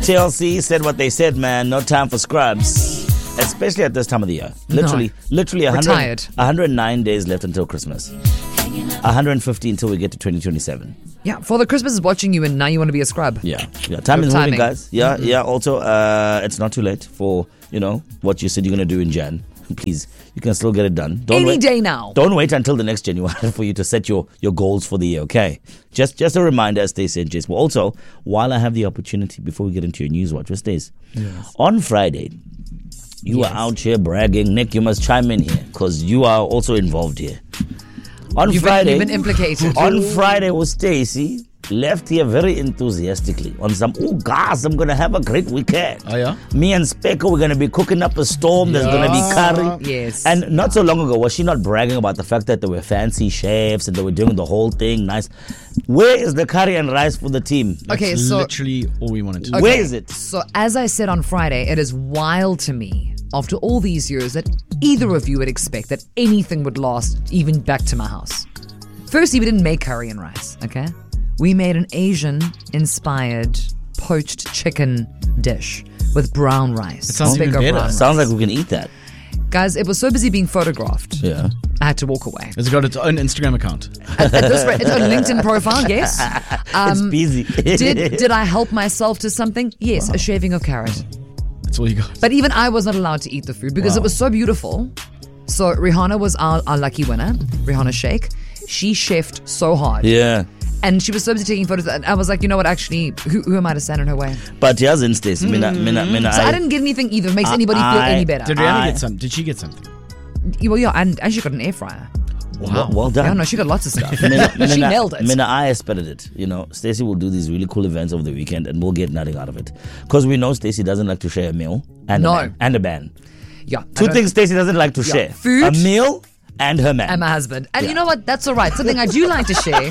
TLC said what they said, man. No time for scrubs. Especially at this time of the year. Literally 109 days left until Christmas. 150 until we get to 2027. Yeah, for the Christmas is watching you and now you want to be a scrub. Yeah. Time is moving, guys. Yeah, yeah. Also, it's not too late for, what you said you're going to do in Jan. Please, you can still get it done. Any day now. Don't wait until the next January for you to set your goals for the year, okay? Just a reminder, as Stacey and Jace. Well, also, while I have the opportunity, before we get into your news watch, Stacey, on Friday, you are out here bragging. Nick, you must chime in here because you are also involved here. You've been implicated. On Friday was Stacey. Left here very enthusiastically on some, guys, I'm going to have a great weekend. Oh, yeah? Me and Specker, we're going to be cooking up a storm. There's going to be curry. Yes. And not so long ago, was she not bragging about the fact that there were fancy chefs and they were doing the whole thing nice? Where is the curry and rice for the team? That's literally all we wanted to do. Where is it? So, as I said on Friday, it is wild to me, after all these years, that either of you would expect that anything would last even back to my house. Firstly, we didn't make curry and rice, okay? We made an Asian-inspired poached chicken dish with brown rice. It sounds even better. Sounds like we can eat that. Guys, it was so busy being photographed. Yeah. I had to walk away. Has it got its own Instagram account? At this rate, its own LinkedIn profile, yes. It's busy. Did I help myself to something? Yes, a shaving of carrot. That's all you got. But even I was not allowed to eat the food because it was so beautiful. So Rihanna was our lucky winner, Rihanna Sheikh. She chefed so hard. Yeah. And she was so busy taking photos, and I was like, you know what? Actually, who am I to stand in her way? But here's in Stacey. So I didn't get anything either. Makes anybody feel any better. Did Rihanna get something? Did she get something? Well, yeah, and she got an air fryer. Wow. Well done. Yeah, no, she got lots of stuff. She nailed it. I aspired it. Stacey will do these really cool events over the weekend, and we'll get nothing out of it because we know Stacey doesn't like to share a meal and a band. Yeah, two things Stacey doesn't like to share: food, a meal. And her man. And my husband. And you know what? That's all right. Something I do like to share.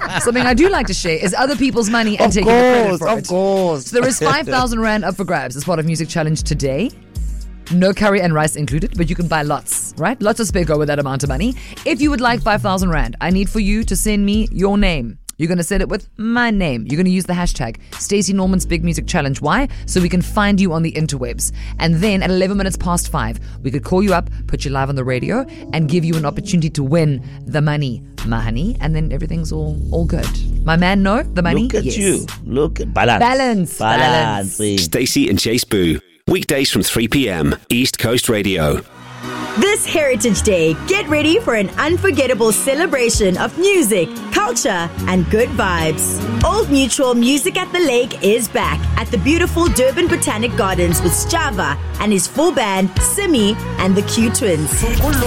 Is other people's money and taking the credit for it. Of course. So there is 5,000 Rand up for grabs as part of Music Challenge today. No curry and rice included, but you can buy lots, right? Lots of Speco with that amount of money. If you would like 5,000 Rand, I need for you to send me your name. You're going to send it with my name. You're going to use the hashtag Stacey Norman's Big Music Challenge. Why? So we can find you on the interwebs. And then at 11 minutes past 5, we could call you up, put you live on the radio, and give you an opportunity to win the money. My honey. And then everything's all good. My man, no? The money? Look at yes. you. Look at balance. Stacey and Chase Boo. Weekdays from 3 p.m. East Coast Radio. This Heritage Day, get ready for an unforgettable celebration of music, culture, and good vibes. Old Mutual Music at the Lake is back at the beautiful Durban Botanic Gardens with Sjava and his full band, Simi and the Q Twins.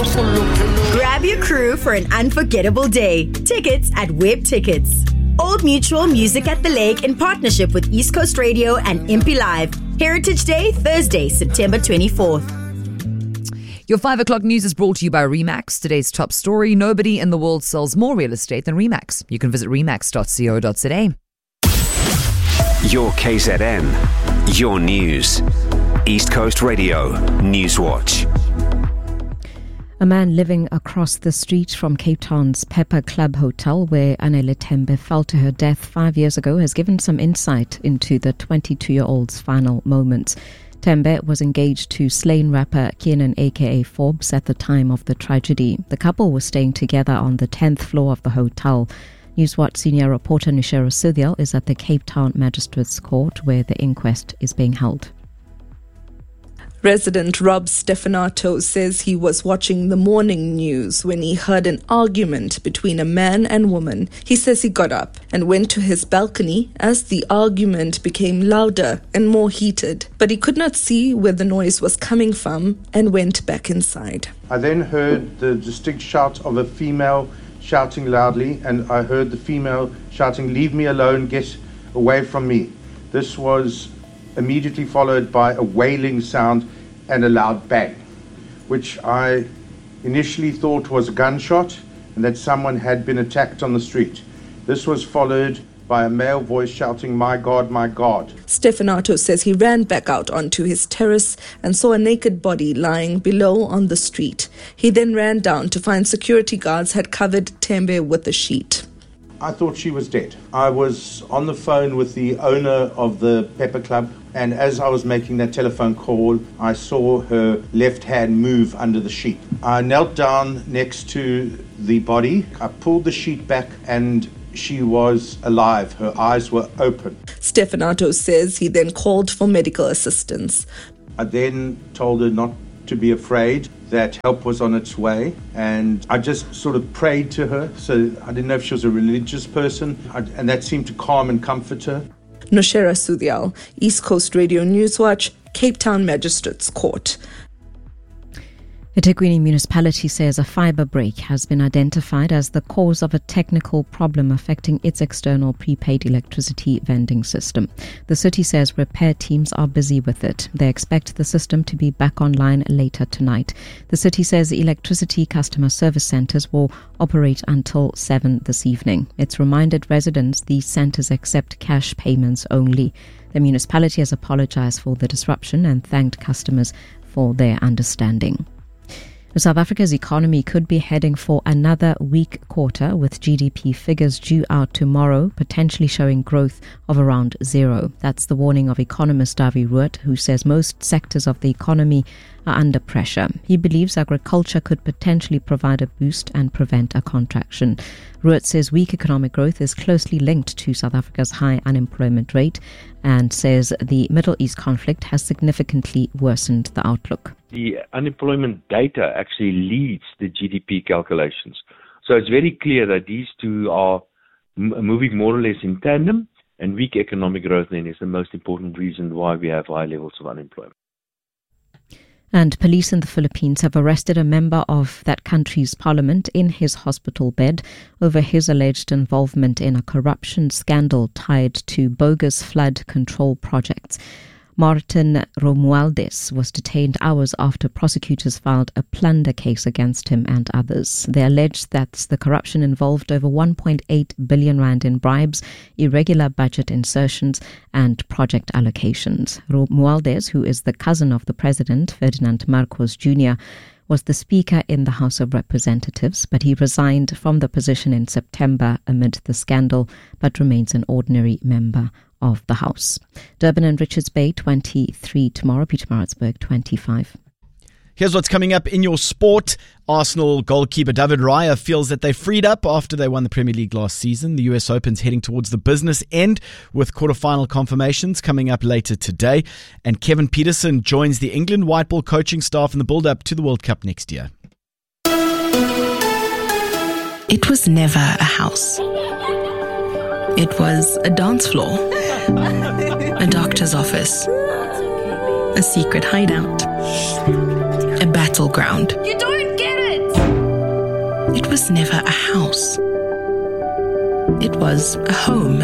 Grab your crew for an unforgettable day. Tickets at Web Tickets. Old Mutual Music at the Lake in partnership with East Coast Radio and Impi Live. Heritage Day, Thursday, September 24th. Your 5 o'clock news is brought to you by Remax. Today's top story: nobody in the world sells more real estate than Remax. You can visit remax.co.za. Your KZN, your news. East Coast Radio, Newswatch. A man living across the street from Cape Town's Pepper Club Hotel, where Anele Tembe fell to her death 5 years ago, has given some insight into the 22-year-old's final moments. Tembe was engaged to slain rapper Keenan aka Forbes at the time of the tragedy. The couple was staying together on the 10th floor of the hotel. Newswatch senior reporter Nishera Sithiel is at the Cape Town Magistrates Court where the inquest is being held. Resident Rob Stefanato says he was watching the morning news when he heard an argument between a man and woman. He says he got up and went to his balcony as the argument became louder and more heated, but he could not see where the noise was coming from and went back inside. I then heard the distinct shout of a female shouting loudly, and I heard the female shouting, "Leave me alone, get away from me." This was immediately followed by a wailing sound and a loud bang, which I initially thought was a gunshot and that someone had been attacked on the street. This was followed by a male voice shouting, "My God, my God." Stefanato says he ran back out onto his terrace and saw a naked body lying below on the street. He then ran down to find security guards had covered Tembe with a sheet. I thought she was dead. I was on the phone with the owner of the Pepper Club, And as I was making that telephone call, I saw her left hand move under the sheet. I knelt down next to the body. I pulled the sheet back and she was alive. Her eyes were open. Stefanato says he then called for medical assistance. I then told her not to be afraid, that help was on its way, and I just sort of prayed to her. So I didn't know if she was a religious person, and that seemed to calm and comfort her. Noshera Sudhyal, East Coast Radio Newswatch, Cape Town Magistrates Court. eThekwini municipality says a fibre break has been identified as the cause of a technical problem affecting its external prepaid electricity vending system. The city says repair teams are busy with it. They expect the system to be back online later tonight. The city says electricity customer service centres will operate until 7 this evening. It's reminded residents these centres accept cash payments only. The municipality has apologised for the disruption and thanked customers for their understanding. South Africa's economy could be heading for another weak quarter, with GDP figures due out tomorrow, potentially showing growth of around zero. That's the warning of economist Dawie Rood, who says most sectors of the economy are under pressure. He believes agriculture could potentially provide a boost and prevent a contraction. Rood says weak economic growth is closely linked to South Africa's high unemployment rate and says the Middle East conflict has significantly worsened the outlook. The unemployment data actually leads the GDP calculations. So it's very clear that these two are moving more or less in tandem, and weak economic growth then is the most important reason why we have high levels of unemployment. And police in the Philippines have arrested a member of that country's parliament in his hospital bed over his alleged involvement in a corruption scandal tied to bogus flood control projects. Martin Romualdez was detained hours after prosecutors filed a plunder case against him and others. They allege that the corruption involved over 1.8 billion rand in bribes, irregular budget insertions and project allocations. Romualdez, who is the cousin of the president, Ferdinand Marcos Jr., was the Speaker in the House of Representatives, but he resigned from the position in September amid the scandal, but remains an ordinary member of the House. Durban and Richards Bay 23 tomorrow, Pietermaritzburg 25. Here's what's coming up in your sport. Arsenal goalkeeper David Raya feels that they freed up after they won the Premier League last season. The US Open's heading towards the business end with quarterfinal confirmations coming up later today. And Kevin Peterson joins the England white ball coaching staff in the build-up to the World Cup next year. It was never a house. It was a dance floor, a doctor's office, a secret hideout, a battleground. You don't get it! It was never a house. It was a home.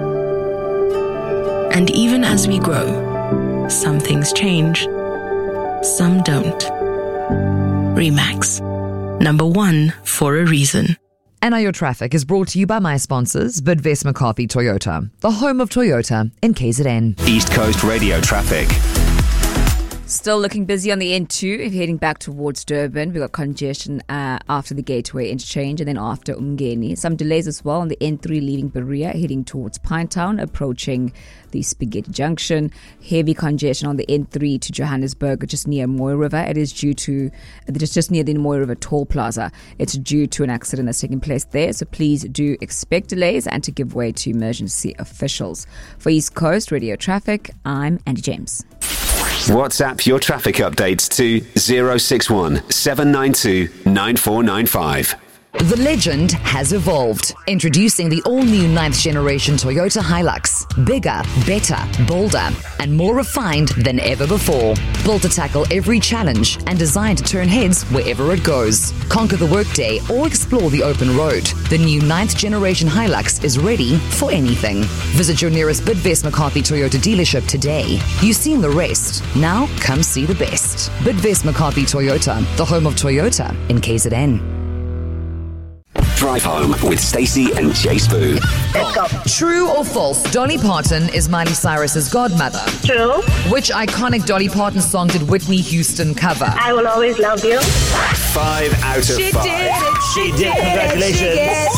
And even as we grow, some things change, some don't. Remax. Number 1 for a reason. And Now Your Traffic is brought to you by my sponsors, Bidvest McCarthy Toyota, the home of Toyota in KZN. East Coast Radio Traffic. Still looking busy on the N2 if you're heading back towards Durban. We've got congestion after the Gateway interchange and then after Umgeni. Some delays as well on the N3 leaving Berea, heading towards Pinetown, approaching the Spaghetti Junction. Heavy congestion on the N3 to Johannesburg, just near Moy River. It is due to, just near the Moy River Toll Plaza. It's due to an accident that's taking place there. So please do expect delays and to give way to emergency officials. For East Coast Radio Traffic, I'm Andy James. WhatsApp your traffic updates to 061 792 9495. The legend has evolved. Introducing the all-new 9th generation Toyota Hilux. Bigger, better, bolder, and more refined than ever before. Built to tackle every challenge and designed to turn heads wherever it goes. Conquer the workday or explore the open road. The new 9th generation Hilux is ready for anything. Visit your nearest Bidvest McCarthy Toyota dealership today. You've seen the rest. Now come see the best. Bidvest McCarthy Toyota, the home of Toyota in KZN. Drive home with Stacey and Chase Boo. Let's go. True or false, Dolly Parton is Miley Cyrus's godmother? True. Which iconic Dolly Parton song did Whitney Houston cover? I Will Always Love You. 5 out of 5. She did. Congratulations.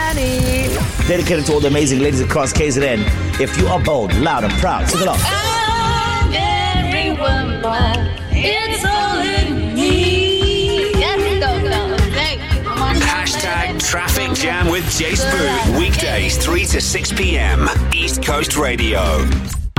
Dedicated to all the amazing ladies across KZN. If you are bold, loud and proud, sing along. It's all in me. Yes, go. Hashtag Traffic Jam with Jace Boo. Weekdays 3 to 6 p.m. East Coast Radio.